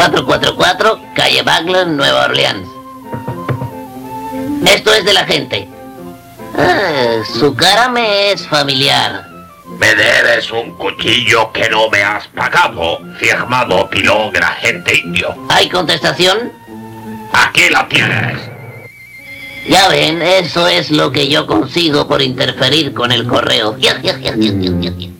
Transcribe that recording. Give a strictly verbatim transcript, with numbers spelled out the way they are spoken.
cuatro cuatro cuatro, calle Backlund, Nueva Orleans. Esto es de la gente. Ah, su cara me es familiar. Me debes un cuchillo que no me has pagado. Firmado Pilón, el agente indio. ¿Hay contestación? Aquí la tienes. Ya ven, eso es lo que yo consigo por interferir con el correo.